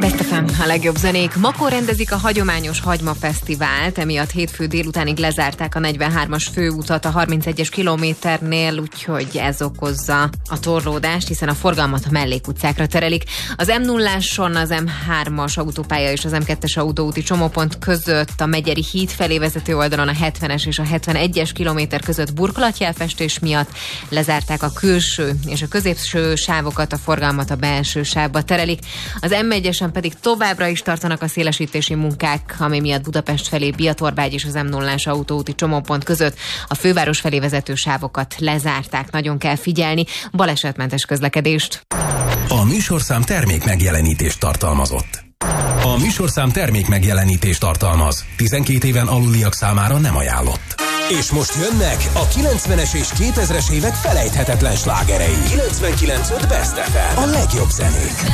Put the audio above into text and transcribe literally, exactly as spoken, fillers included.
Best ef em, a legjobb zenék. Makón rendezik a hagyományos hagymafesztivált, emiatt hétfő délutánig lezárták a negyvenhármas főutat a harmincegyes kilométernél, úgyhogy ez okozza a torlódást, hiszen a forgalmat a mellékutcákra terelik. Az em nulláson az em hármas autópálya és az em kettes autóúti csomópont között a Megyeri híd felé vezető oldalon a hetvenes és a hetvenegyes kilométer között burkolatjelfestés miatt lezárták a külső és a középső sávokat, a forgalmat a belső sávba terelik. Az em egyesen pedig továbbra is tartanak a szélesítési munkák, ami miatt Budapest felé Biatorvágy és az em nullás autóúti csomópont között a főváros felé vezető sávokat lezárták. Nagyon kell figyelni, balesetmentes közlekedést. A műsorszám termék megjelenítést tartalmazott. A műsorszám termék megjelenítést tartalmaz. tizenkét éven aluliak számára nem ajánlott. És most jönnek a kilencvenes és kétezres évek felejthetetlen slágerei. kilencvenkilenc pont öt Best ef em. A legjobb zenék.